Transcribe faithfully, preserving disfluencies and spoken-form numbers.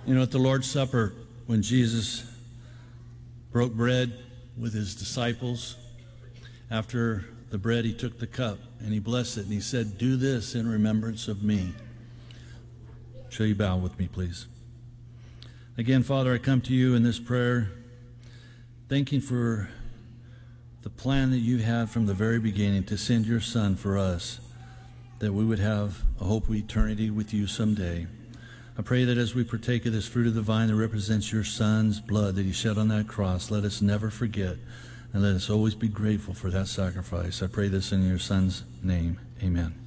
You know, at the Lord's Supper, when Jesus broke bread with his disciples, after the bread, he took the cup and he blessed it and he said, "Do this in remembrance of me." Shall you bow with me, please? Again, Father, I come to you in this prayer, thanking for the plan that you had from the very beginning to send your Son for us, that we would have a hope of eternity with you someday. I pray that as we partake of this fruit of the vine that represents your Son's blood that he shed on that cross, let us never forget and let us always be grateful for that sacrifice. I pray this in your Son's name. Amen.